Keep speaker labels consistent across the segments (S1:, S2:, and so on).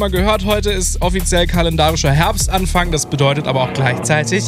S1: Mal gehört, heute ist offiziell kalendarischer Herbstanfang. Das bedeutet aber auch gleichzeitig...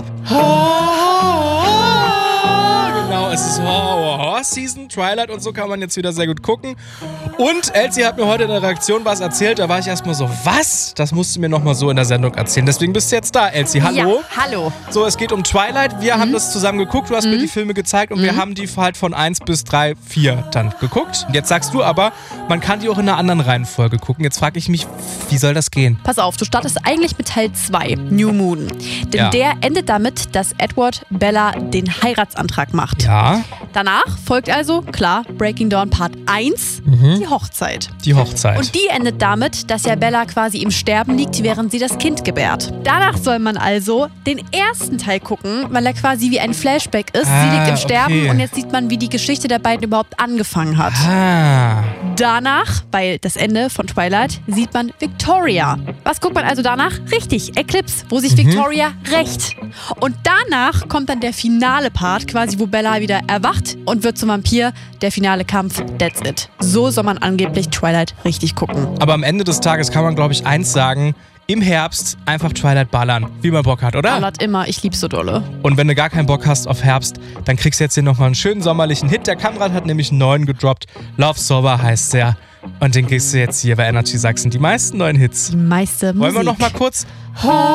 S1: Genau, es ist Horror-Season, Twilight und so kann man jetzt wieder sehr gut gucken. Und Elsie hat mir heute in der Reaktion was erzählt, da war ich erstmal so, was? Das musst du mir nochmal so in der Sendung erzählen. Deswegen bist du jetzt da, Elsie. Hallo.
S2: Ja, hallo.
S1: So, es geht um Twilight. Wir haben das zusammen geguckt, du hast mir die Filme gezeigt und wir haben die halt von 1 bis 3, 4 dann geguckt. Und jetzt sagst du aber, man kann die auch in einer anderen Reihenfolge gucken. Jetzt frage ich mich, wie soll das gehen?
S2: Pass auf, du startest eigentlich mit Teil 2, New Moon. Denn
S1: Ja.
S2: der endet damit, dass Edward Bella den Heiratsantrag macht.
S1: Ja,
S2: Danach folgt also, klar, Breaking Dawn Part 1, die Hochzeit.
S1: die Hochzeit.
S2: Und die endet damit, dass ja Bella quasi im Sterben liegt, während sie das Kind gebärt. Danach soll man also den ersten Teil gucken, weil er quasi wie ein Flashback ist. Sie liegt im Sterben
S1: okay.
S2: und jetzt sieht man, wie die Geschichte der beiden überhaupt angefangen hat. Danach, weil das Ende von Twilight, sieht man Victoria. Was guckt man also danach? Richtig, Eclipse, wo sich Victoria rächt. Und danach kommt dann der finale Part, quasi wo Bella wieder erwacht und wird zum Vampir. Der finale Kampf, that's it. So soll man angeblich Twilight richtig gucken.
S1: Aber am Ende des Tages kann man, glaube ich, eins sagen, im Herbst einfach Twilight ballern, wie man Bock hat, oder?
S2: Ballert immer, ich lieb's so dolle.
S1: Und wenn du gar keinen Bock hast auf Herbst, dann kriegst du jetzt hier nochmal einen schönen sommerlichen Hit. Der Kamrat hat nämlich einen neuen gedroppt. Love Sober heißt der. Und den kriegst du jetzt hier bei Energy Sachsen. Die meisten neuen Hits.
S2: Die meiste Musik.
S1: Wollen wir nochmal kurz...